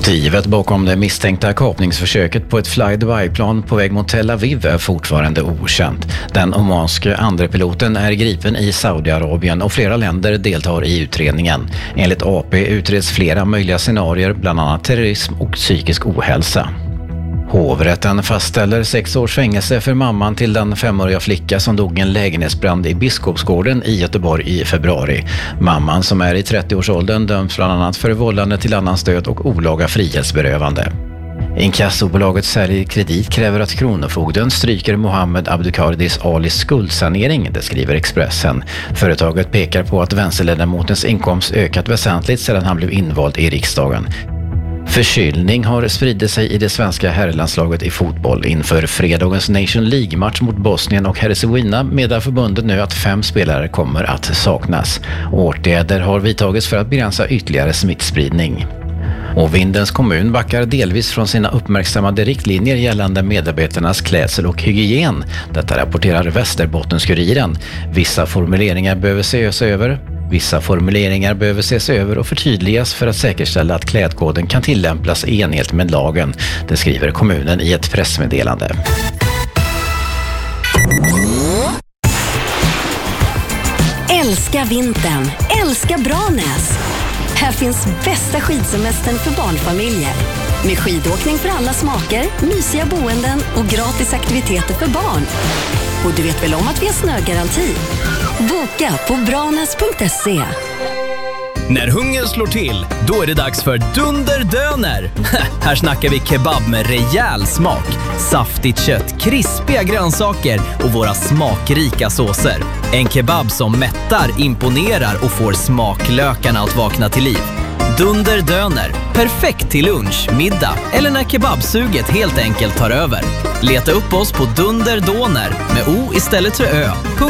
Motivet bakom det misstänkta kapningsförsöket på ett Fly-Dubai-plan på väg mot Tel Aviv är fortfarande okänt. Den omanske andre piloten är gripen i Saudiarabien och flera länder deltar i utredningen. Enligt AP utreds flera möjliga scenarier, bland annat terrorism och psykisk ohälsa. Hovrätten fastställer 6 års fängelse för mamman till den 5-åriga flicka som dog i en lägenhetsbrand i Biskopsgården i Göteborg i februari. Mamman, som är i 30-årsåldern, döms bland annat för vållande till annans död och olaga frihetsberövande. Inkassobolaget Sälj Kredit kräver att kronofogden stryker Mohammed Abdukardis Alis skuldsanering, det skriver Expressen. Företaget pekar på att vänsterledamotens inkomst ökat väsentligt sedan han blev invald i riksdagen. Förkylning har spridit sig i det svenska herrlandslaget i fotboll inför fredagens Nation League-match mot Bosnien och Herzegovina, meddelar förbundet nu att 5 spelare kommer att saknas. Åtgärder har vidtagits för att begränsa ytterligare smittspridning. Och Vindens kommun backar delvis från sina uppmärksammade riktlinjer gällande medarbetarnas klädsel och hygien. Detta rapporterar Västerbottens-Kuriren. Vissa formuleringar behöver ses över och förtydligas för att säkerställa att klädkoden kan tillämpas i enlighet med lagen. Det skriver kommunen i ett pressmeddelande. Älska vintern, älska Branäs. Här finns bästa skidsemestern för barnfamiljer. Med skidåkning för alla smaker, mysiga boenden och gratis aktiviteter för barn. Och du vet väl om att vi har snögaranti? Boka på branäs.se. När hungern slår till, då är det dags för Dunderdöner. Här snackar vi kebab med rejäl smak, saftigt kött, krispiga grönsaker och våra smakrika såser. En kebab som mättar, imponerar och får smaklökarna att vakna till liv. Dunderdöner, perfekt till lunch, middag eller när kebabsuget helt enkelt tar över. Leta upp oss på Dunderdöner med O istället för Ö.